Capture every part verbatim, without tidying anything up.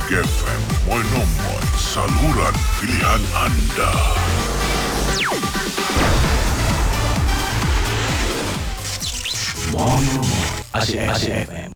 Asik F M, Moi Nomor, saluran pilihan anda. Moi Nomor, Asik F M.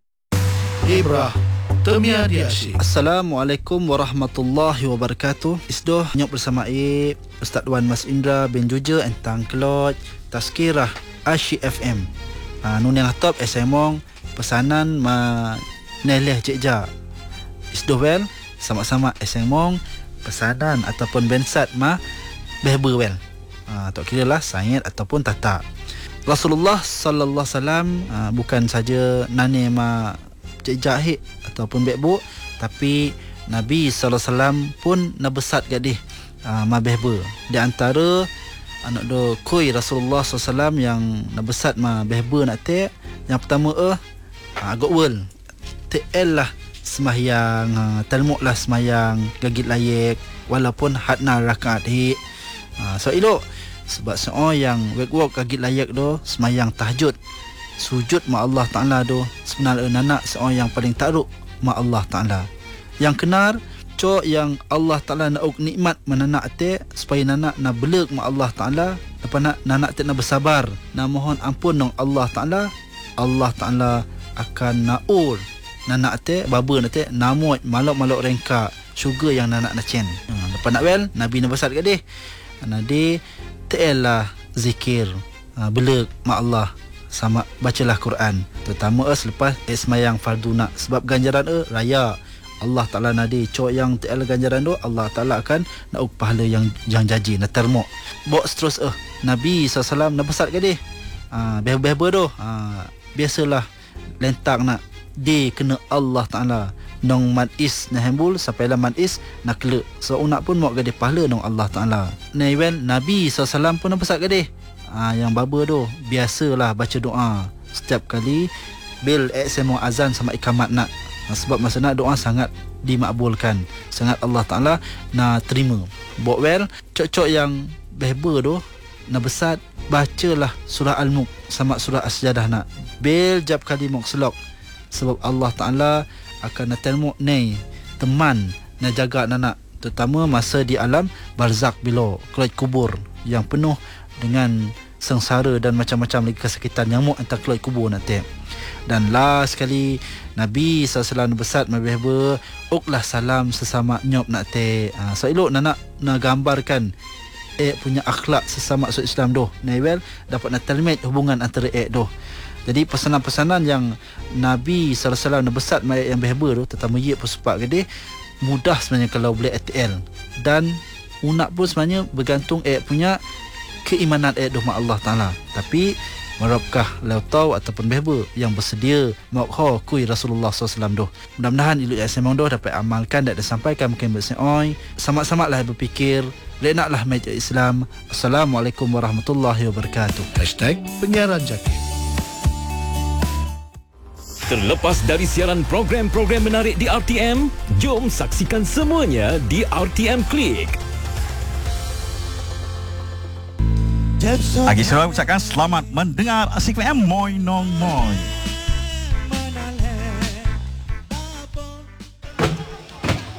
Ibrah, Temia di Asyik. Assalamualaikum warahmatullahi wabarakatuh. Isdoh nyok bersama I Ustaz Wan Mas Indra bin Juja entang kelot Tazkirah Asyik F M. Ha, nun yang top esemong pesanan ma neleh jejak. Isdoh wel sama-sama esemong pesanan ataupun bensat ma behber wel. Ha, tak kira lah sayat ataupun tatak. Rasulullah sallallahu alaihi wasallam ha, bukan saja nane ma jejak hik ataupun bekbuk, tapi Nabi sallallahu alaihi wasallam pun nabesat gadih uh, mabehber. Di antara anak do koi Rasulullah sallallahu alaihi wasallam yang nabesat mabehber nak tek, yang pertama eh uh, gotwel tel lah sembahyang uh, talmuk lah sembahyang gagit layek walaupun hatna rakaat hik. Uh, so elok sebab seorang yang wek-wek gagit layak do sembahyang tahajud sujud ma Allah Ta'ala tu sebenarnya nanak seorang yang paling takruk ma Allah Ta'ala. Yang kenar cok yang Allah Ta'ala nak nikmat menanak te supaya nanak nak beleg ma Allah Ta'ala, lepas nak nanak te nak bersabar, nak mohon ampun nang Allah Ta'ala, Allah Ta'ala akan naur nanak te baba nak te namuat malok-malok rengka syurga yang nanak nak cen. Ha, lepas nak wel Nabi nak besar gadih. Nadi telah zikir ha, beleg ma Allah sama bacalah Quran, terutama eh selepas eh, semayang fardu nak, sebab ganjaran eh raya Allah Ta'ala nadi cok yang tiada ganjaran tu Allah Ta'ala akan nak pahala yang yang janji nak termok. Bok terus eh Nabi sallallahu alaihi wasallam nak besar ke dia ah behber tu ah biasalah lentak nak dia kena Allah Ta'ala nong manis na hembul sampai lah manis nak kelak, so unak pun mau gade pahala nong Allah Ta'ala. Naiwen Nabi sallallahu alaihi wasallam pun nak besar ke dia Ah, yang baba tu biasalah baca doa setiap kali bil semua azan sama ikamat nak. Ah, sebab masa nak doa sangat dimakbulkan, sangat Allah Ta'ala nak terima. Bok well cok-cok yang behber tu nak besar bacalah surah Al-Mulk sama surah As-Sajadah nak bil jap kali mok selok, sebab Allah Ta'ala akan natalmu nei teman nak jaga anak, terutama masa di alam barzak bila keluar kubur yang penuh dengan sengsara dan macam-macam lagi kesakitan nyamuk antara keluar kubur nanti. Dan last sekali Nabi sallallahu alaihi wasallam besar mabehber uklah salam sesama nyop nak te. Ha, so elok nak nak gambarkan eh punya akhlak sesama umat Islam doh. Naiwel dapat nak termet hubungan antara eh doh. Jadi pesanan-pesanan yang Nabi sallallahu alaihi wasallam besar yang behber tu, terutama ye persepak gede mudah sebenarnya kalau boleh A T L, dan unak pun sebenarnya bergantung eh punya keimanan eh doh Allah Ta'ala. Tapi merapkah lau tahu ataupun behber yang bersedia mokho kui Rasulullah sallallahu alaihi wasallam doh. Mudah-mudahan ilu ya semang doh dapat amalkan dan disampaikan mungkin berseoi sama-sama lah berfikir lenaklah meja Islam. Assalamualaikum warahmatullahi wabarakatuh. Hashtag Penyiaran Jati. Terlepas dari siaran program-program menarik di R T M, jom saksikan semuanya di R T M Click. Pagi semua ucapkan selamat mendengar Asik F M Moi Nong Moi.